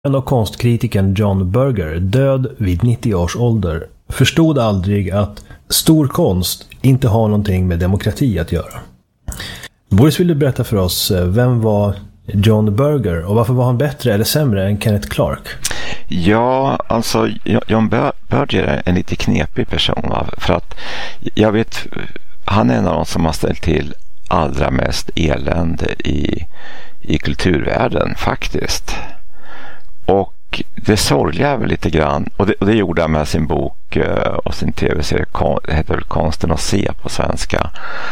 Och konstkritikern John Berger, död vid 90 års ålder, förstod aldrig att stor konst inte har någonting med demokrati att göra. Boris, vill du berätta för oss, vem var John Berger och varför var han bättre eller sämre än Kenneth Clark? Ja, alltså John Berger är en lite knepig person, va? För att jag vet, han är en av de som har ställt till allra mest elände i kulturvärlden faktiskt. Och det sorgliga väl lite grann, och det gjorde han med sin bok och sin tv-serie, det heter väl Konsten att se på svenska.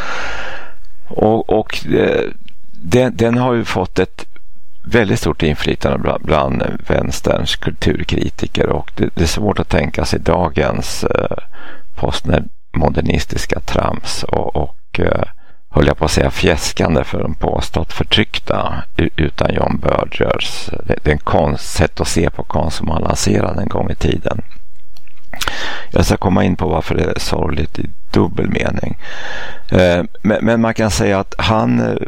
Och den har ju fått ett väldigt stort inflytande bland vänsterns kulturkritiker, och det är svårt att tänka sig dagens postmodernistiska trams och höll jag på att säga fjäskande för de påstått förtryckta utan John Bergers sätt att se på konst som han lanserade en gång i tiden. Jag ska komma in på varför det är sorgligt i dubbel mening. Men man kan säga att han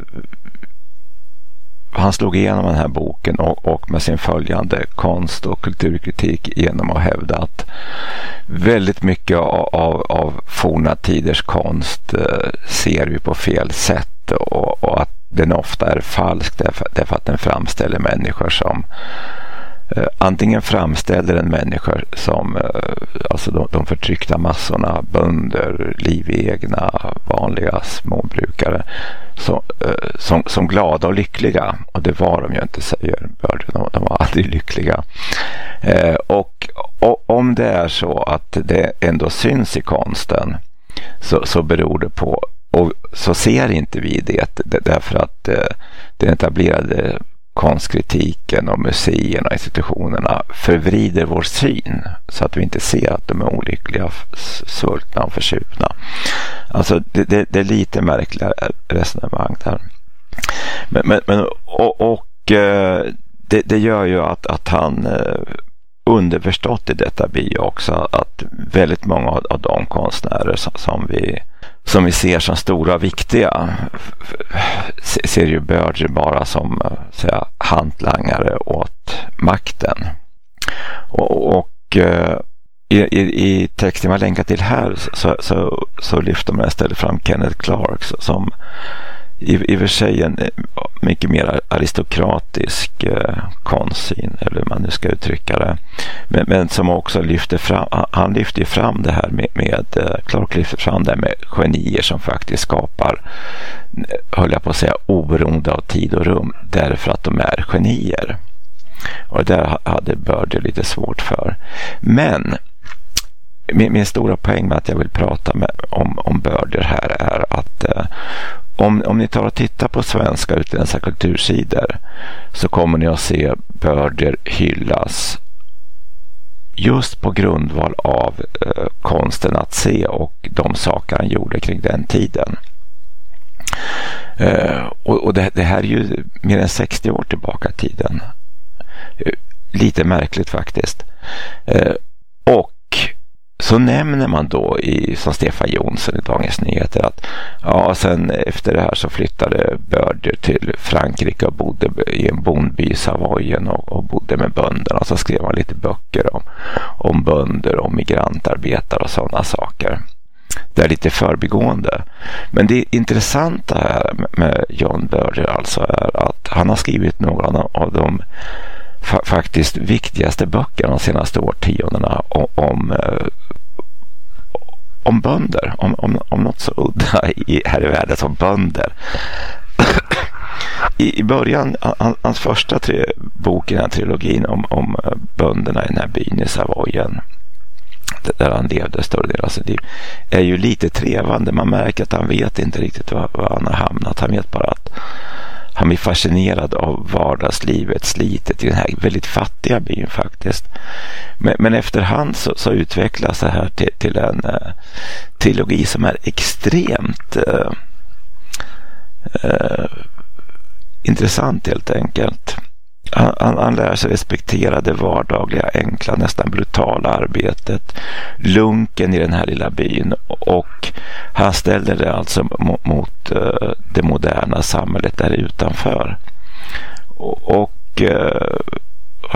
slog igenom den här boken och med sin följande konst- och kulturkritik genom att hävda att väldigt mycket av forna tiders konst ser vi på fel sätt, och att den ofta är falsk därför att den framställer människor som antingen framställer en människa som alltså de förtryckta massorna, bönder, livegna, vanliga småbrukare som glada och lyckliga, och det var de ju inte, säger Berger, de var aldrig lyckliga. Och om det är så att det ändå syns i konsten, så beror det på, och så ser inte vi det därför att den etablerade konstkritiken och museerna och institutionerna förvrider vår syn så att vi inte ser att de är olyckliga, svultna och försupna. Alltså det är lite märkliga resonemang där. Men det gör ju att han underförstått i detta blir också att väldigt många av de konstnärer som vi ser som stora och viktiga ser ju Berger bara som hantlangare åt makten. Och i texten jag länkar till här så lyfter man istället fram Kenneth Clark som i och för sig en mycket mer aristokratisk konstsyn, eller hur man nu ska uttrycka det, men som också lyfter fram det här med Clark lyfter fram det med genier som faktiskt skapar, höll jag på att säga, oberoende av tid och rum därför att de är genier, och det hade Berger lite svårt för. Men min stora poäng med att jag vill prata om Berger här är att om ni tar och tittar på svenska utländska kultursidor, så kommer ni att se Berger hyllas just på grundval av konsten att se och de saker han gjorde kring den tiden. Och det här är ju mer än 60 år tillbaka i tiden. Lite märkligt faktiskt. Och så nämner man då som Stefan Jonsson i Dagens Nyheter att sen efter det här så flyttade Berger till Frankrike och bodde i en bondby i Savoyen och bodde med bönderna, och så skrev han lite böcker om bönder och migrantarbetare och sådana saker. Det är lite förbigående. Men det intressanta här med John Berger alltså är att han har skrivit några av de faktiskt viktigaste böckerna de senaste årtiondena om bönder, om något så udda här i världen som bönder. I början, hans första bok i den här trilogin om bönderna i den här byn i Savoyen, där han levde större del av sitt liv, är ju lite trevande. Man märker att han vet inte riktigt var han har hamnat. Han vet bara att han blir fascinerad av vardagslivet, slitet i den här väldigt fattiga byn faktiskt. Men efterhand så utvecklas det här till en trilogi som är extremt intressant helt enkelt. Han lär sig respektera det vardagliga, enkla, nästan brutala arbetet, lunken i den här lilla byn, och han ställer det alltså mot det moderna samhället där utanför. Och